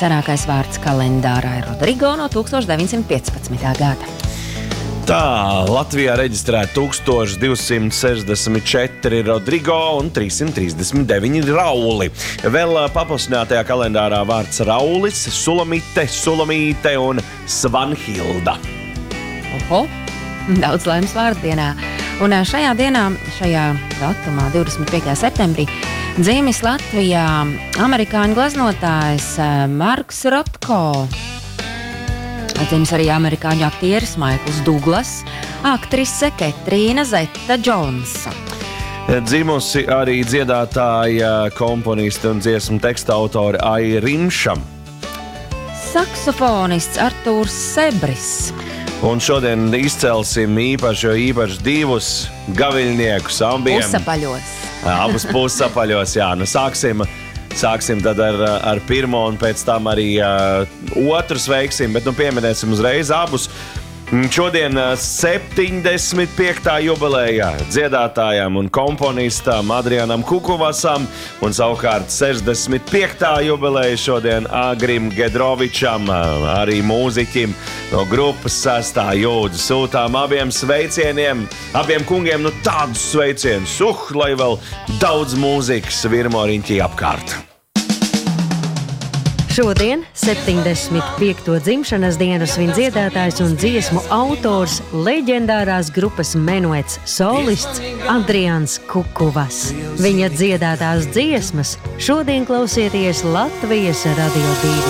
senākais vārds kalendārā ir Rodrigo no 1915. gada. Tā, Latvijā reģistrēta 1264 Rodrigo un 339 Rauli. Vēl paplašinātajā kalendārā vārds Raulis, Sulamite, Sulamīte un Svanhilda. Oho, daudz laimes vārdienā. Un šajā dienā, šajā datumā, 25. septembrī, dzīvis Latvijā amerikāņu glaznotājs Marks Rotko. Dzimis arī amerikāņu aktieris Maikls Duglas, aktrise Ketrīna Zeta Džonsa. Dzimusi arī dziedātāja, komponiste un dziesmu teksta autore Aija Rimša. Saksofonists Artūrs Sebris. Un šodien izcelsim īpaši divus gaviļniekus abiem. Pusapaļos. Abus pusapaļos, jā. Nu, Sāksim tad ar pirmo un pēc tam arī otru sveiksim, bet pieminēsim uzreiz abus. Šodien 75. jubileja dziedātājam un komponistam Adrianam Kukuvasam un savukārt 65. jubileja šodien Agrim Gedrovičam, arī mūziķim no grupas 6. jūdzu. Sūtām abiem sveicieniem, abiem kungiem tādus sveicienus, lai vēl daudz mūzikas virmoriņķī apkārt. Šodien 75. dzimšanas dienu svin dziedātājs un dziesmu autors, leģendārās grupas Menuets solists Adrians Kukuvas. Viņa dziedātās dziesmas šodien klausieties Latvijas Radio 2.